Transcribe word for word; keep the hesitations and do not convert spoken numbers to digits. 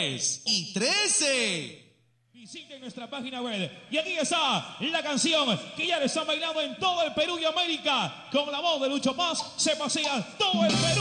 diez y trece. Visiten nuestra página web. Y aquí está la canción que ya le están bailando en todo el Perú y América. Con la voz de Lucho Paz se pasea todo el Perú.